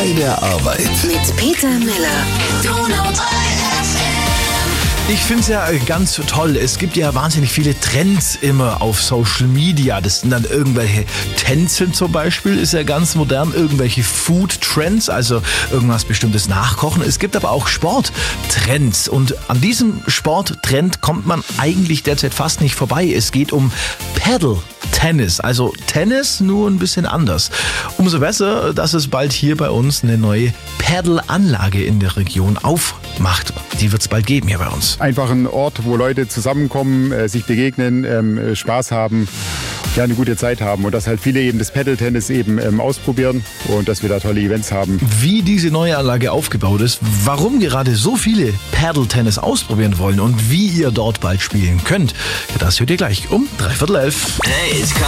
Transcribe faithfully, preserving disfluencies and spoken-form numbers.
bei der Arbeit. Mit Peter Miller. Ich finde es ja ganz toll. Es gibt ja wahnsinnig viele Trends immer auf Social Media. Das sind dann irgendwelche Tänze zum Beispiel, ist ja ganz modern. Irgendwelche Food Trends, also irgendwas Bestimmtes nachkochen. Es gibt aber auch Sporttrends. Und an diesem Sporttrend kommt man eigentlich derzeit fast nicht vorbei. Es geht um Paddle Tennis, also Tennis, nur ein bisschen anders. Umso besser, dass es bald hier bei uns eine neue Paddle-Anlage in der Region aufmacht. Die wird es bald geben hier bei uns. Einfach ein Ort, wo Leute zusammenkommen, äh, sich begegnen, ähm, Spaß haben, ja, eine gute Zeit haben und dass halt viele eben das Paddle-Tennis eben ähm, ausprobieren und dass wir da tolle Events haben. Wie diese neue Anlage aufgebaut ist, warum gerade so viele Paddle-Tennis ausprobieren wollen und wie ihr dort bald spielen könnt, das hört ihr gleich um dreiviertel elf. Hey,